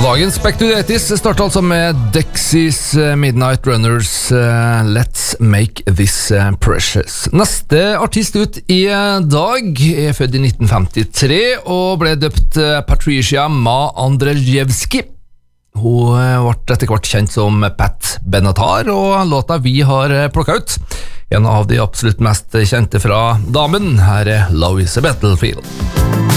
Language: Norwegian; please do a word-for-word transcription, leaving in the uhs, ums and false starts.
Dagens Back to the eighties starter altså med Dexys Midnight Runners uh, Let's Make This uh, Precious. Neste artist ut i dag er født i nitten femtitre og ble døpt uh, Patricia Ma Andrzejewski. Hun uh, ble etter hvert kjent som Pat Benatar, og låta vi har uh, plukket ut, en av de absolutt mest kjente fra damen, her er Love is a Battlefield.